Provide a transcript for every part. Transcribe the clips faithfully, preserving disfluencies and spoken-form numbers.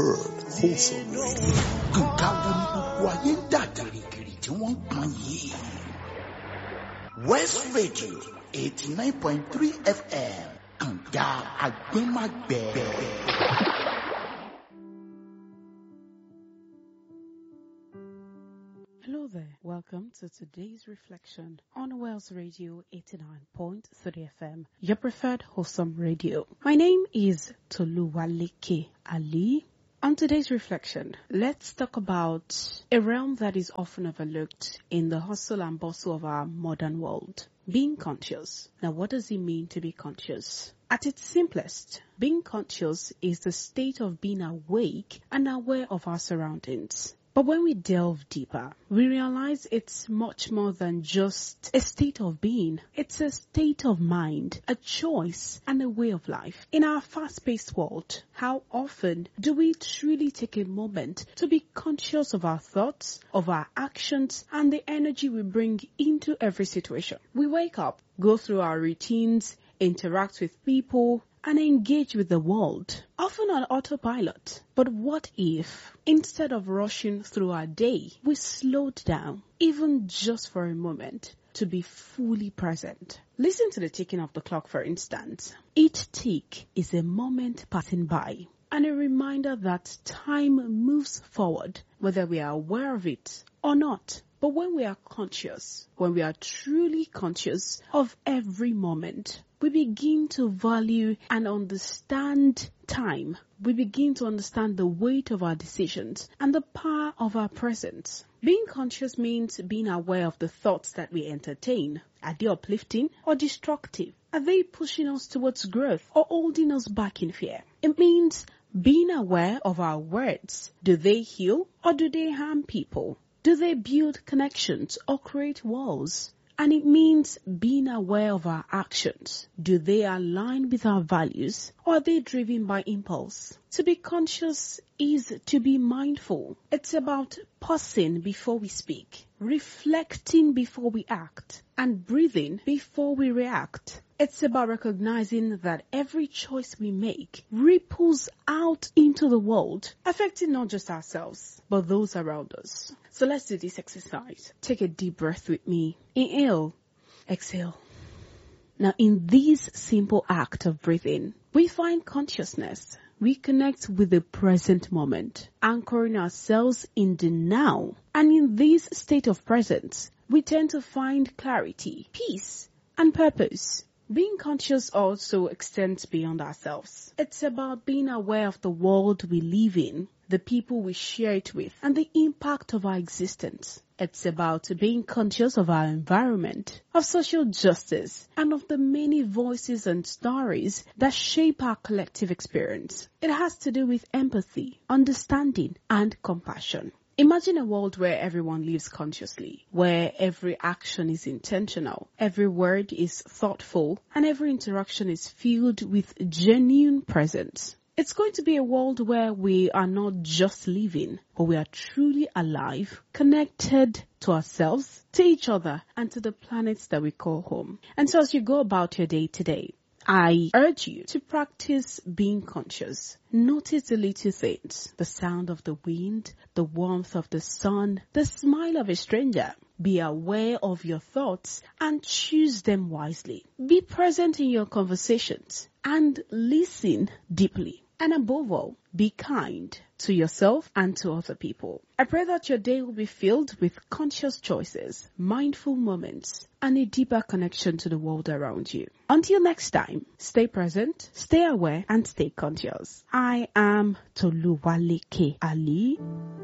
heard wholesome radio. Nǹkan wo ni gbogbo ayé ń dà gìrìgìrì tí wọ́n ń pọn yìí? West Radio eighty nine point three F M. Kànga Agbẹ́magbẹ́. Hello there. Welcome to today's reflection on Wells Radio eighty-nine point three F M, your preferred wholesome radio. My name is Toluwaleke Ali. On today's reflection, let's talk about a realm that is often overlooked in the hustle and bustle of our modern world. Being conscious. Now, what does it mean to be conscious? At its simplest, being conscious is the state of being awake and aware of our surroundings. But when we delve deeper, we realize it's much more than just a state of being. It's a state of mind, a choice, and a way of life. In our fast-paced world, how often do we truly take a moment to be conscious of our thoughts, of our actions, and the energy we bring into every situation? We wake up, go through our routines, interact with people, and engage with the world, often on autopilot. But what if, instead of rushing through our day, we slowed down, even just for a moment, to be fully present? Listen to the ticking of the clock, for instance. Each tick is a moment passing by, and a reminder that time moves forward, whether we are aware of it or not. But when we are conscious, when we are truly conscious of every moment, we begin to value and understand time. We begin to understand the weight of our decisions and the power of our presence. Being conscious means being aware of the thoughts that we entertain. Are they uplifting or destructive? Are they pushing us towards growth or holding us back in fear? It means being aware of our words. Do they heal or do they harm people? Do they build connections or create walls? And it means being aware of our actions. Do they align with our values or are they driven by impulse? To be conscious is to be mindful. It's about pausing before we speak, reflecting before we act, and breathing before we react. It's about recognizing that every choice we make ripples out into the world, affecting not just ourselves, but those around us. So let's do this exercise. Take a deep breath with me. Inhale, exhale. Now, in this simple act of breathing, we find consciousness. We connect with the present moment, anchoring ourselves in the now. And in this state of presence, we tend to find clarity, peace, and purpose. Being conscious also extends beyond ourselves. It's about being aware of the world we live in, the people we share it with, and the impact of our existence. It's about being conscious of our environment, of social justice, and of the many voices and stories that shape our collective experience. It has to do with empathy, understanding, and compassion. Imagine a world where everyone lives consciously, where every action is intentional, every word is thoughtful, and every interaction is filled with genuine presence. It's going to be a world where we are not just living, but we are truly alive, connected to ourselves, to each other, and to the planets that we call home. And so as you go about your day today, I urge you to practice being conscious. Notice the little things, the sound of the wind, the warmth of the sun, the smile of a stranger. Be aware of your thoughts and choose them wisely. Be present in your conversations and listen deeply. And above all, be kind to yourself and to other people. I pray that your day will be filled with conscious choices, mindful moments, and a deeper connection to the world around you. Until next time, stay present, stay aware, and stay conscious. I am Toluwaleke Ali.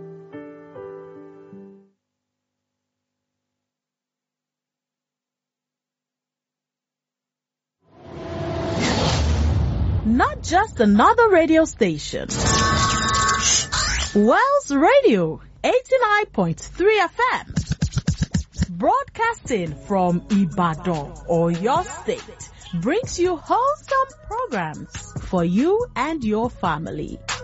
Not just another radio station. Wells Radio eighty-nine point three F M. Broadcasting from Ibadan, Oyo State, brings you wholesome programs for you and your family.